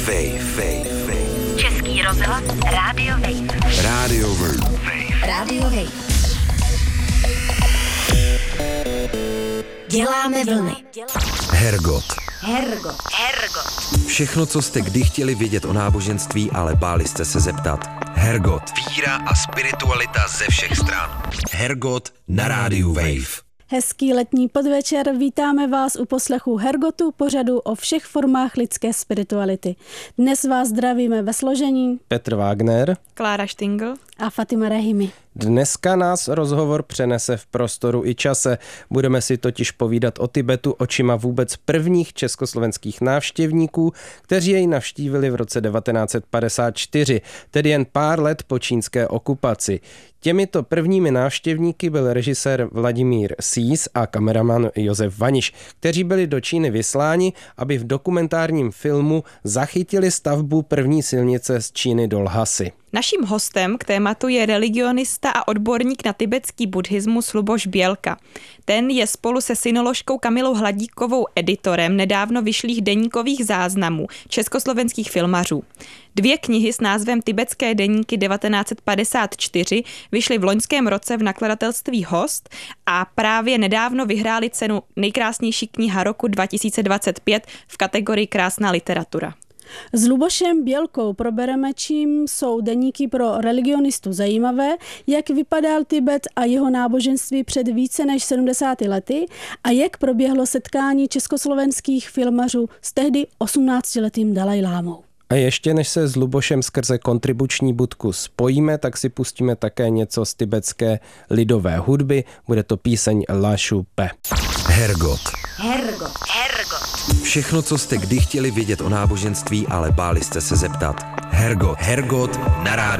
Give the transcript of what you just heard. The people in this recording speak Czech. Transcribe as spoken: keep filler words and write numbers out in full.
Wave, Wave, Wave. Český rozhlas Rádio Wave. Rádio Wave. Rádio Wave. Děláme vlny. Hergot. Hergot. Hergot. Všechno, co jste kdy chtěli vědět o náboženství, ale báli jste se zeptat. Hergot. Víra a spiritualita ze všech stran. Hergot na Rádiu Wave. Hezký letní podvečer, vítáme vás u poslechu Hergotu, pořadu o všech formách lidské spirituality. Dnes vás zdravíme ve složení Petr Wagner, Klára Štingl a Fatima Rahimi. Dneska nás rozhovor přenese v prostoru i čase. Budeme si totiž povídat o Tibetu očima vůbec prvních československých návštěvníků, kteří jej navštívili v roce devatenáct set padesát čtyři, tedy jen pár let po čínské okupaci. Těmito prvními návštěvníky byl režisér Vladimír Sýs a kameraman Josef Vaniš, kteří byli do Číny vysláni, aby v dokumentárním filmu zachytili stavbu první silnice z Číny do Lhasy. Naším hostem k tématu je religionista a odborník na tibetský buddhismus Luboš Bělka. Ten je spolu se synoložkou Kamilou Hladíkovou editorem nedávno vyšlých deníkových záznamů československých filmařů. Dvě knihy s názvem Tibetské deníky devatenáct set padesát čtyři vyšly v loňském roce v nakladatelství Host a právě nedávno vyhráli cenu nejkrásnější kniha roku dva tisíce dvacet pět v kategorii Krásná literatura. S Lubošem Bělkou probereme, čím jsou deníky pro religionistu zajímavé, jak vypadal Tibet a jeho náboženství před více než sedmdesáti lety a jak proběhlo setkání československých filmařů s tehdy osmnáctiletým Dalajlámou. A ještě než se s Lubošem skrze kontribuční budku spojíme, tak si pustíme také něco z tibetské lidové hudby. Bude to píseň La Choupe. Hergot. Hergot. Hergot. Všechno, co jste kdy chtěli vědět o náboženství, ale báli jste se zeptat. Hergot. Hergot na Rádiu